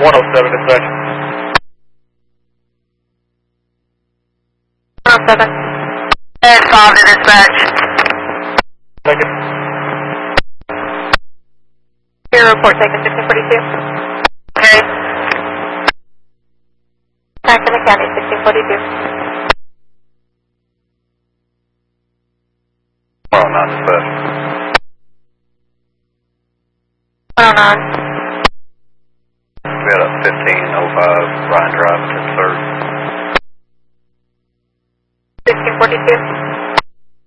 107 dispatch. 107. And 5 to dispatch. Taken. Your report taken 1642. Okay. Back in the county 1642. 109 dispatch. 109. We had a 1505 Ryan Drive to 3rd. 1642.